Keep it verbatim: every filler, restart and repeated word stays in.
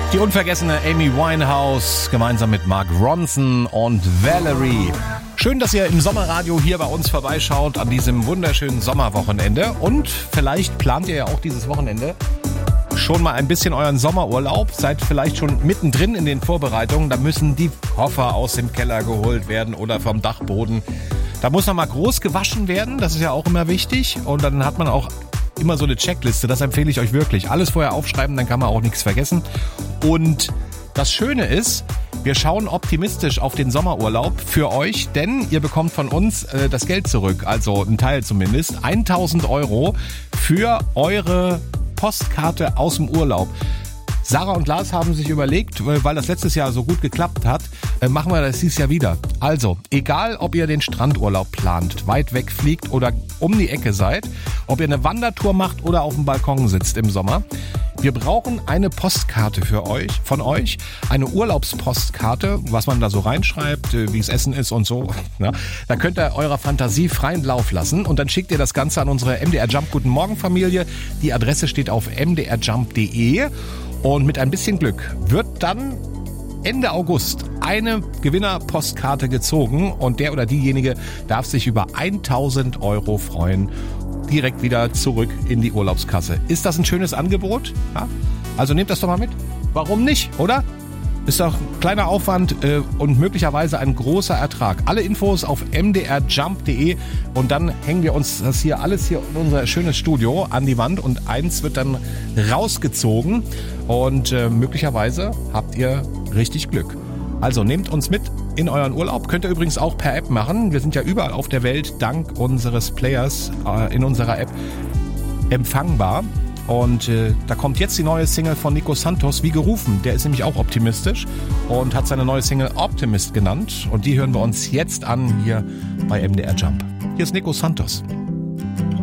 Die unvergessene Amy Winehouse gemeinsam mit Mark Ronson und Valerie. Schön, dass ihr im Sommerradio hier bei uns vorbeischaut an diesem wunderschönen Sommerwochenende. Und vielleicht plant ihr ja auch dieses Wochenende schon mal ein bisschen euren Sommerurlaub. Seid vielleicht schon mittendrin in den Vorbereitungen. Da müssen die Koffer aus dem Keller geholt werden oder vom Dachboden. Da muss noch mal groß gewaschen werden. Das ist ja auch immer wichtig. Und dann hat man auch immer so eine Checkliste. Das empfehle ich euch wirklich. Alles vorher aufschreiben, dann kann man auch nichts vergessen. Und das Schöne ist, wir schauen optimistisch auf den Sommerurlaub für euch, denn ihr bekommt von uns äh, das Geld zurück, also ein Teil zumindest, tausend Euro für eure Postkarte aus dem Urlaub. Sarah und Lars haben sich überlegt, weil das letztes Jahr so gut geklappt hat, machen wir das dieses Jahr wieder. Also, egal ob ihr den Strandurlaub plant, weit weg fliegt oder um die Ecke seid, ob ihr eine Wandertour macht oder auf dem Balkon sitzt im Sommer, wir brauchen eine Postkarte für euch, von euch, eine Urlaubspostkarte, was man da so reinschreibt, wie es Essen ist und so. Ja, da könnt ihr eurer Fantasie freien Lauf lassen und dann schickt ihr das Ganze an unsere M D R Jump Guten Morgen Familie. Die Adresse steht auf m d r jump punkt d e und mit ein bisschen Glück wird dann Ende August eine Gewinnerpostkarte gezogen und der oder diejenige darf sich über tausend Euro freuen. Direkt wieder zurück in die Urlaubskasse. Ist das ein schönes Angebot? Ja? Also nehmt das doch mal mit. Warum nicht, oder? Ist doch ein kleiner Aufwand äh, und möglicherweise ein großer Ertrag. Alle Infos auf m d r jump punkt d e und dann hängen wir uns das hier alles hier in unser schönes Studio an die Wand und eins wird dann rausgezogen und äh, möglicherweise habt ihr richtig Glück. Also nehmt uns mit in euren Urlaub. Könnt ihr übrigens auch per App machen. Wir sind ja überall auf der Welt dank unseres Players äh, in unserer App empfangbar. Und äh, da kommt jetzt die neue Single von Nico Santos, Wie gerufen. Der ist nämlich auch optimistisch und hat seine neue Single Optimist genannt. Und die hören wir uns jetzt an hier bei M D R Jump. Hier ist Nico Santos.